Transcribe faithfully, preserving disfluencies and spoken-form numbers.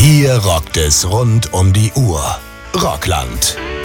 Hier rockt es rund um die Uhr. Rockland.